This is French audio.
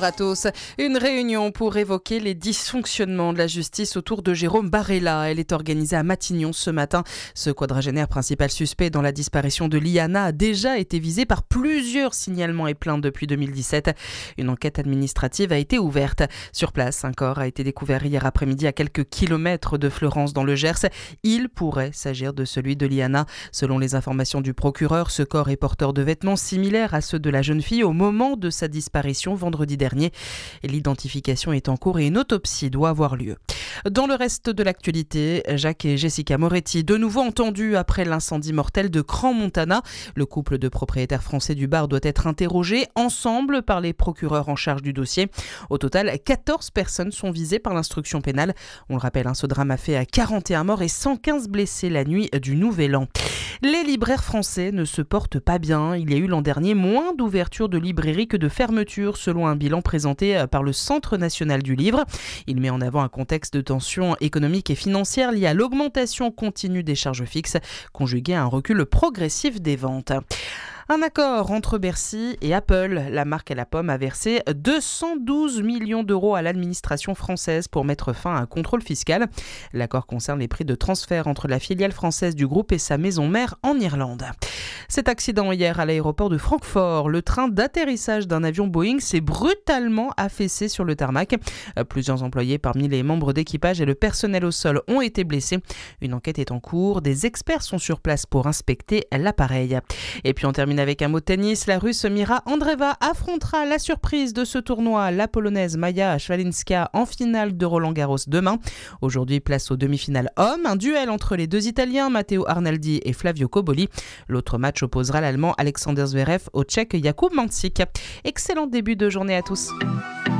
bonjour à tous. Une réunion pour évoquer les dysfonctionnements de la justice autour de Jérôme Barella. Elle est organisée à Matignon ce matin. Ce quadragénaire principal suspect dans la disparition de Liana a déjà été visé par plusieurs signalements et plaintes depuis 2017. Une enquête administrative a été ouverte. Sur place, un corps a été découvert hier après-midi à quelques kilomètres de Fleurance dans le Gers. Il pourrait s'agir de celui de Liana. Selon les informations du procureur, ce corps est porteur de vêtements similaires à ceux de la jeune fille au moment de sa disparition vendredi dernier. L'identification est en cours et une autopsie doit avoir lieu. Dans le reste de l'actualité, Jacques et Jessica Moretti, de nouveau entendus après l'incendie mortel de Crans-Montana. Le couple de propriétaires français du bar doit être interrogé ensemble par les procureurs en charge du dossier. Au total, 14 personnes sont visées par l'instruction pénale. On le rappelle, ce drame a fait 41 morts et 115 blessés la nuit du Nouvel An. Les libraires français ne se portent pas bien. Il y a eu l'an dernier moins d'ouvertures de librairies que de fermetures, selon un bilan présenté par le Centre national du livre. Il met en avant un contexte de tension économique et financière lié à l'augmentation continue des charges fixes, conjuguée à un recul progressif des ventes. Un accord entre Bercy et Apple. La marque à la pomme a versé 212 millions d'euros à l'administration française pour mettre fin à un contrôle fiscal. L'accord concerne les prix de transfert entre la filiale française du groupe et sa maison mère en Irlande. Cet accident hier à l'aéroport de Francfort. Le train d'atterrissage d'un avion Boeing s'est brutalement affaissé sur le tarmac. Plusieurs employés parmi les membres d'équipage et le personnel au sol ont été blessés. Une enquête est en cours. Des experts sont sur place pour inspecter l'appareil. Et puis on termine avec un mot de tennis. La Russe Mira Andreeva affrontera la surprise de ce tournoi, la Polonaise Maja Swiatekowska en finale de Roland-Garros demain. Aujourd'hui, place aux demi-finales hommes. Un duel entre les deux Italiens, Matteo Arnaldi et Flavio Cobolli. L'autre match opposera l'Allemand Alexander Zverev au Tchèque Jakub Mansík. Excellent début de journée à tous.